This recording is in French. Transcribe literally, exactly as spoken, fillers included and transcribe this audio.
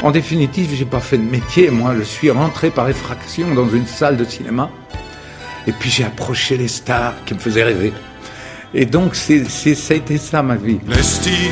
En définitive, j'ai pas fait de métier, moi, je suis rentré par effraction dans une salle de cinéma, et puis j'ai approché les stars qui me faisaient rêver. Et donc, c'est, c'est, ça a été ça, ma vie. Laisse-t-il